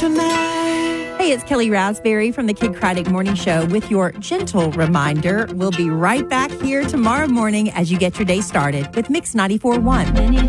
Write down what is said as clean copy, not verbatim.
tonight. Hey, it's Kelly Raspberry from the Kid Craddock Morning Show with your gentle reminder. We'll be right back here tomorrow morning as you get your day started with Mix 94.1.